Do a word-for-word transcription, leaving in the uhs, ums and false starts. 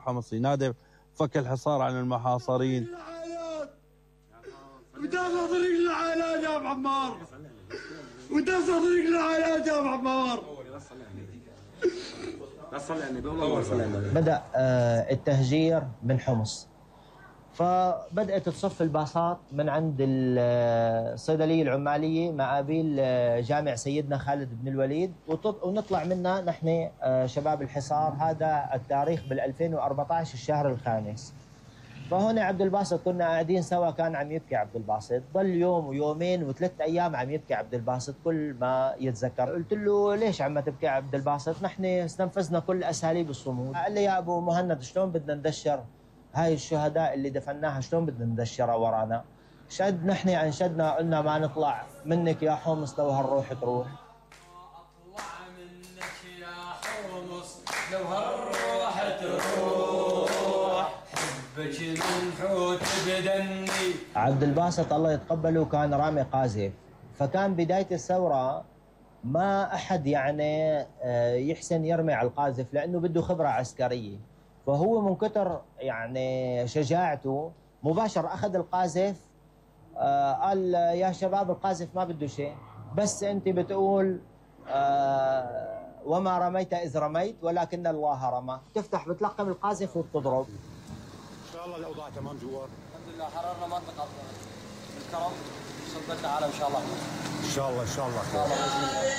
حمص ينادي فك الحصار عن المحاصرين. وتاخذ طريق العائلات يا ابو عمار، وتاخذ طريق العائلات يا ابو عمار. بدأ التهجير من حمص، فبدأت تصف الباصات من عند الصيدلية العمالية مع أبيل جامع سيدنا خالد بن الوليد، ونطلع منها نحن شباب الحصار. هذا التاريخ بال ألفين وأربعة عشر الشهر الخامس. فهنا عبد الباسط كنا قاعدين سوا، كان عم يبكي عبد الباسط، ضل يوم ويومين وثلاث ايام عم يبكي عبد الباسط كل ما يتذكر. قلت له ليش عم تبكي عبد الباسط؟ نحن استنفذنا كل اساليب الصمود. قال لي يا ابو مهند شلون بدنا ندشر هاي الشهداء اللي دفناها، شلون بدنا ندشرها ورانا؟ شد نحن عن شدنا، قلنا ما نطلع منك يا حمص لو هالروح تروح. اطلع منك يا حمص لو هالروح تروح، حبك منحوت بدني. عبد الباسط الله يتقبله كان رامي قاذف، فكان بداية الثورة ما أحد يعني يحسن يرمي على القاذف لأنه بده خبرة عسكرية. فهو من كتر يعني شجاعته مباشر أخذ القاذف، قال يا شباب القاذف ما بده شيء، بس أنت بتقول وما رميت إذ رميت ولكن الله رمى. تفتح بتلقم القاذف وبتضرب. ان شاء الله الاوضاع تمام جوا. الحمد لله حررنا منطقه بالكرم، صدقنا على ان شاء الله. ان شاء الله ان شاء الله خير.